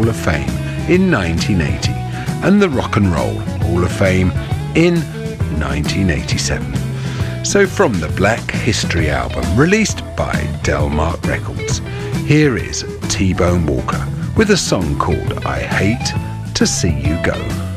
of Fame in 1980 and the Rock and Roll Hall of Fame in 1987. So from the Black History album released by Delmark Records, here is T-Bone Walker with a song called I Hate to See You Go.